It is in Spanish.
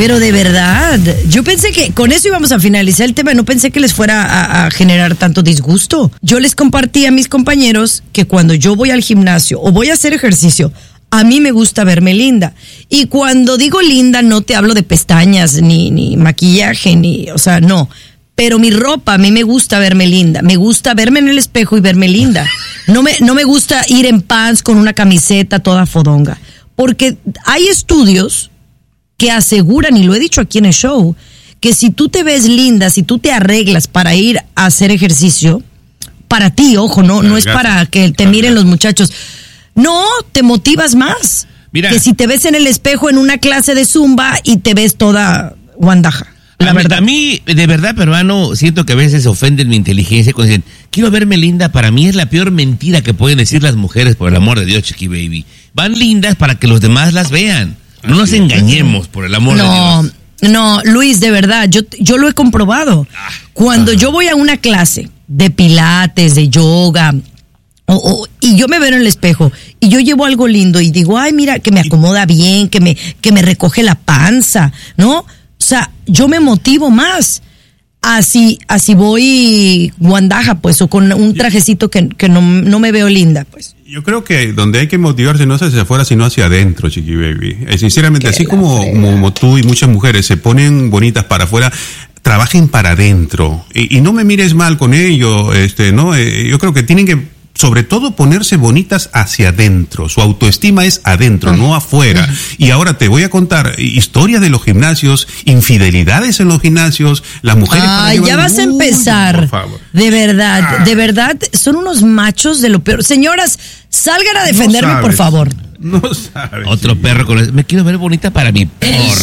Pero de verdad, yo pensé que con eso íbamos a finalizar el tema, no pensé que les fuera a generar tanto disgusto. Yo les compartí a mis compañeros que cuando yo voy al gimnasio o voy a hacer ejercicio, a mí me gusta verme linda. Y cuando digo linda no te hablo de pestañas, ni maquillaje, no. Pero mi ropa, a mí me gusta verme linda. Me gusta verme en el espejo y verme linda. No me gusta ir en pants con una camiseta toda fodonga. Porque hay estudios que aseguran, y lo he dicho aquí en el show, que si tú te ves linda, si tú te arreglas para ir a hacer ejercicio, para ti, ojo, no es para que te miren los muchachos. No, te motivas más. Mira, que si te ves en el espejo en una clase de zumba y te ves toda guandaja. A mí, de verdad, peruano, siento que a veces ofenden mi inteligencia cuando dicen, quiero verme linda. Para mí es la peor mentira que pueden decir las mujeres, por el amor de Dios, Chiqui Baby. Van lindas para que los demás las vean. No nos engañemos, por el amor de Dios. No, Luis, de verdad, yo lo he comprobado. Cuando yo voy a una clase de pilates, de yoga, y yo me veo en el espejo y yo llevo algo lindo y digo, ay, mira, que me acomoda bien, que me recoge la panza, ¿no? O sea, yo me motivo más. Así voy guandaja, pues, o con un trajecito que no me veo linda, pues. Yo creo que donde hay que motivarse no es hacia afuera, sino hacia adentro, Chiqui Baby. Sinceramente, así como tú y muchas mujeres se ponen bonitas para afuera, trabajen para adentro. Y no me mires mal con ello, ¿no? Yo creo que tienen que, sobre todo, ponerse bonitas hacia adentro. Su autoestima es adentro, no afuera. Y ahora te voy a contar historias de los gimnasios, infidelidades en los gimnasios, las mujeres... Ay, ya vas a empezar. Por favor. De verdad, son unos machos de lo peor. Señoras, salgan a defenderme, por favor. No sabes. Otro perro con... Me quiero ver bonita para mi perro.